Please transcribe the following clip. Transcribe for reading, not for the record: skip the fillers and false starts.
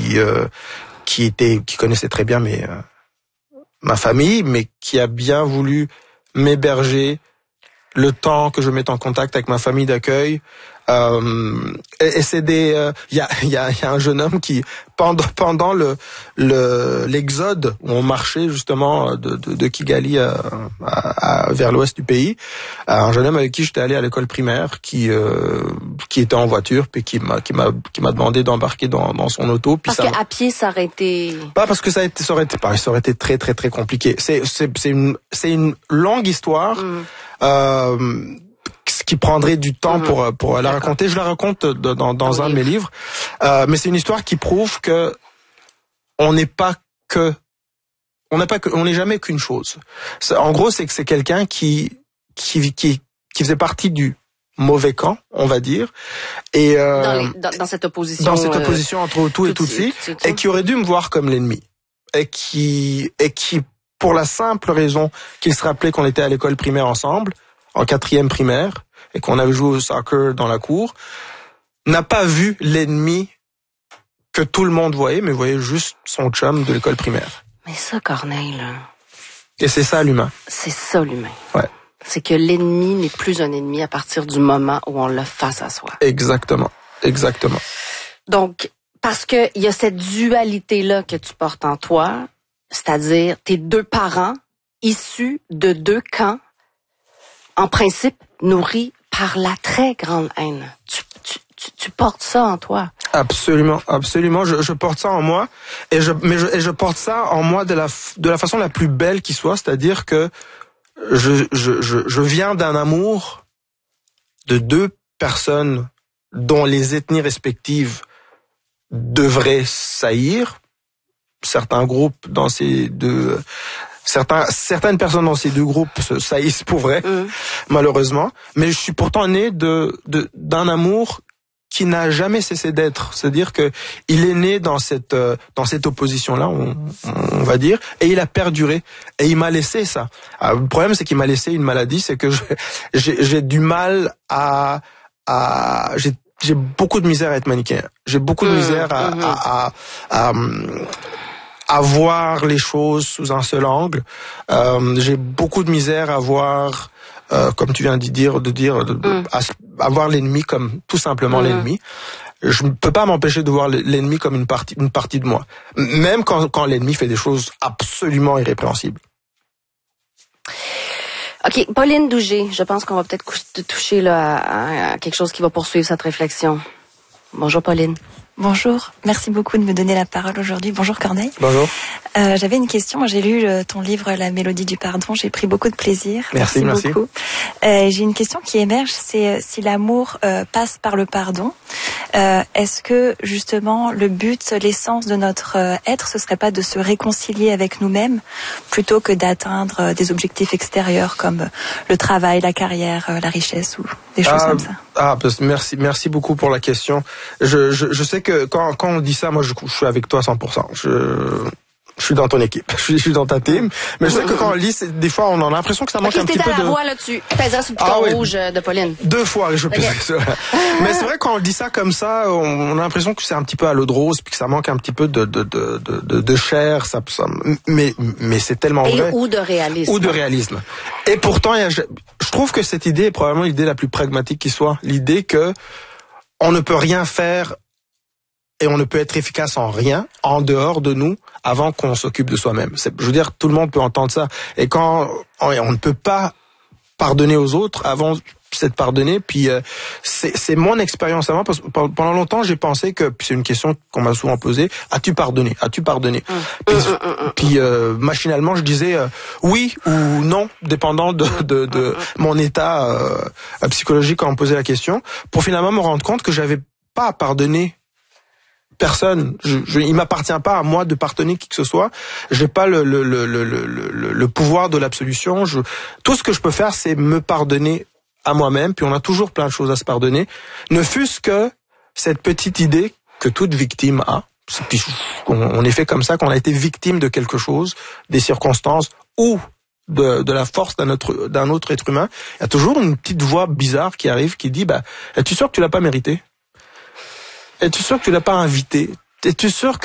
connaissait très bien ma famille, mais qui a bien voulu m'héberger le temps que je mette en contact avec ma famille d'accueil. Et c'est il y a un jeune homme qui pendant l'exode où on marchait justement de Kigali vers l'ouest du pays, un jeune homme avec qui j'étais allé à l'école primaire qui était en voiture puis qui m'a demandé d'embarquer dans son auto puis parce qu'à pied ça aurait été pas parce que ça aurait été très très très compliqué. C'est une longue histoire. Qui prendrait du temps pour la raconter. Je la raconte dans un de mes livres. Mais c'est une histoire qui prouve que on n'est jamais qu'une chose. En gros, c'est que c'est quelqu'un qui faisait partie du mauvais camp, on va dire, et dans cette opposition entre Hutus et Tutsis, et qui aurait dû me voir comme l'ennemi, et qui pour la simple raison qu'il se rappelait qu'on était à l'école primaire ensemble, en 4e primaire, et qu'on avait joué au soccer dans la cour, n'a pas vu l'ennemi que tout le monde voyait, mais voyait juste son chum de l'école primaire. Mais ça, Corneille, là... Et c'est ça, l'humain. C'est ça, l'humain. Ouais. C'est que l'ennemi n'est plus un ennemi à partir du moment où on l'a face à soi. Exactement. Exactement. Donc, parce que il y a cette dualité-là que tu portes en toi, c'est-à-dire tes deux parents issus de deux camps, en principe, nourris par la très grande haine. Tu portes ça en toi. Absolument, absolument. Je porte ça en moi, et je porte ça en moi de la façon la plus belle qui soit, c'est-à-dire que je viens d'un amour de deux personnes dont les ethnies respectives devraient saillir. Certains groupes dans ces deux... Certaines personnes dans ces deux groupes se saillissent pour vrai, malheureusement. Mais je suis pourtant né d'un amour qui n'a jamais cessé d'être. C'est-à-dire que il est né dans cette opposition-là, on va dire, et il a perduré. Et il m'a laissé ça. Alors, le problème, c'est qu'il m'a laissé une maladie, c'est que j'ai du mal j'ai beaucoup de misère à être manichéen. J'ai beaucoup de misère à voir les choses sous un seul angle. J'ai beaucoup de misère à voir, comme tu viens à voir l'ennemi comme tout simplement l'ennemi. Je ne peux pas m'empêcher de voir l'ennemi comme une partie de moi, même quand l'ennemi fait des choses absolument irrépréhensibles. OK, Pauline Dougé, je pense qu'on va peut-être toucher là à quelque chose qui va poursuivre cette réflexion. Bonjour Pauline. Bonjour, merci beaucoup de me donner la parole aujourd'hui. Bonjour Corneille. Bonjour. J'avais une question, moi j'ai lu ton livre La mélodie du pardon, j'ai pris beaucoup de plaisir. Merci beaucoup. J'ai une question qui émerge, c'est si l'amour passe par le pardon, est-ce que justement le but, l'essence de notre être, ce serait pas de se réconcilier avec nous-mêmes plutôt que d'atteindre des objectifs extérieurs comme le travail, la carrière, la richesse ou des choses comme ça? Merci beaucoup pour la question. Je sais que quand on dit ça, moi je suis avec toi à 100%. Je suis dans ton équipe, je suis dans ta team, mais je sais que quand on le lit, des fois on a l'impression que ça manque un petit peu de... C'était à la voix là, tu pèseras sur le bouton rouge de Pauline. 2 fois, je pèse sur... Mais c'est vrai quand on dit ça comme ça, on a l'impression que c'est un petit peu à l'eau de rose, puis que ça manque un petit peu de chair, mais c'est tellement vrai. Ou de réalisme. Et pourtant, je trouve que cette idée est probablement l'idée la plus pragmatique qui soit, l'idée que on ne peut rien faire et on ne peut être efficace en rien, en dehors de nous, avant qu'on s'occupe de soi-même. Je veux dire, tout le monde peut entendre ça. Et quand on ne peut pas pardonner aux autres avant s'être pardonné, puis c'est mon expérience avant, parce que pendant longtemps, j'ai pensé que, puis c'est une question qu'on m'a souvent posée, as-tu pardonné? Puis machinalement, je disais oui ou non, dépendant de mon état psychologique quand on me posait la question, pour finalement me rendre compte que j'avais pas à pardonner personne. Il m'appartient pas à moi de pardonner qui que ce soit. J'ai pas le pouvoir de l'absolution. Tout ce que je peux faire, c'est me pardonner à moi-même. Puis on a toujours plein de choses à se pardonner. Ne fût-ce que cette petite idée que toute victime a. Puis on est fait comme ça, qu'on a été victime de quelque chose, des circonstances ou de la force d'un autre être humain. Il y a toujours une petite voix bizarre qui arrive, qui dit, es-tu sûr que tu l'as pas mérité? Es-tu sûr que tu l'as pas invité? Es-tu sûr